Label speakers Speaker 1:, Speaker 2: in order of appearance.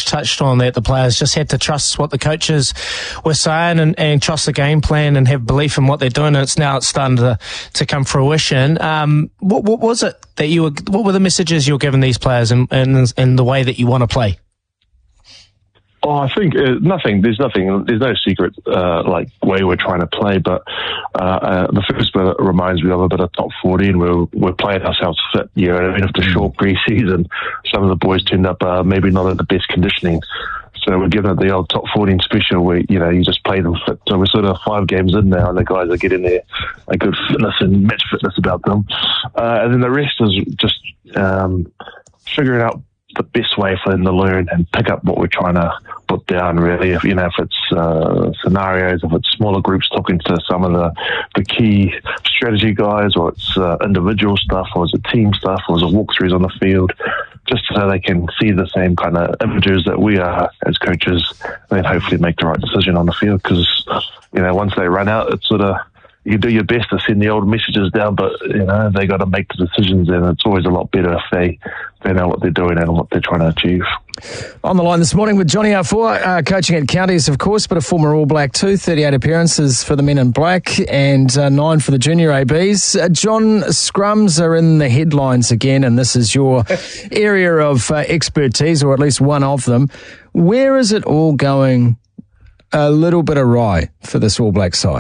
Speaker 1: touched on that the players just had to trust what the coaches were saying and trust the game plan and have belief in what they're doing, and it's starting to come fruition. What was it that what were the messages you were giving these players and the way that you want to play?
Speaker 2: Oh, I think nothing. There's no secret way we're trying to play. But the first bit reminds me of a bit of top 14 where we're playing ourselves fit. You know what I mean? After short pre-season, some of the boys turned up maybe not in the best conditioning. So we're giving it the old top 14 special where, you just play them fit. So we're sort of 5 games in now and the guys are getting their a good fitness and match fitness about them. And then the rest is just figuring out the best way for them to learn and pick up what we're trying to put down, really. If it's scenarios, if it's smaller groups talking to some of the key strategy guys, or it's individual stuff, or is it team stuff, or is it walkthroughs on the field, just so they can see the same kind of images that we are as coaches, and then hopefully make the right decision on the field. Because, once they run out, it's sort of, you do your best to send the old messages down, but they got to make the decisions, and it's always a lot better if they know what they're doing and what they're trying to achieve.
Speaker 3: On the line this morning with Johnny Afoa, coaching at Counties, of course, but a former All Black too. 38 appearances for the men in black and 9 for the junior ABs. John, scrums are in the headlines again, and this is your area of expertise, or at least one of them. Where is it all going a little bit awry for this All Black side?